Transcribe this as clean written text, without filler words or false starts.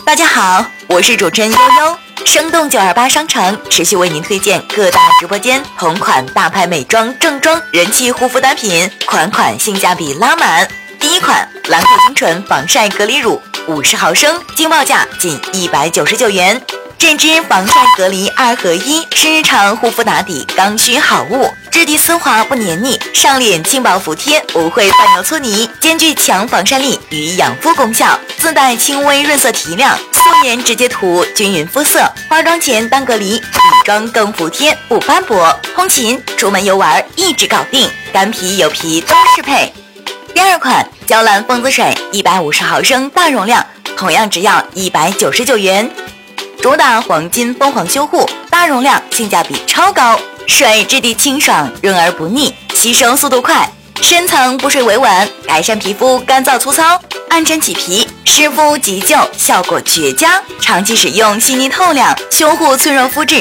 大家好，我是主持人悠悠。生动928商城持续为您推荐各大直播间同款大牌美妆、正装、人气护肤单品，款款性价比拉满。第一款兰蔻精纯防晒隔离乳50毫升，经报价仅199元。这支防晒隔离2合1是日常护肤打底刚需好物，质地丝滑不黏腻，上脸轻薄服帖，不会泛油搓泥，兼具强防晒力与养肤功效，自带轻微润色提亮，素颜直接涂均匀肤色，化妆前当隔离，底妆更服帖不斑驳，通勤出门游玩一直搞定，干皮油皮都适配。第二款娇兰蜂姿水150毫升大容量，同样只要199元。主打黄金蜂皇修护，大容量，性价比超高。水质地清爽，润而不腻，吸收速度快，深层补水维稳，改善皮肤干燥粗糙、暗沉起皮、湿敷急救，效果绝佳。长期使用细腻透亮，修护脆弱肤质，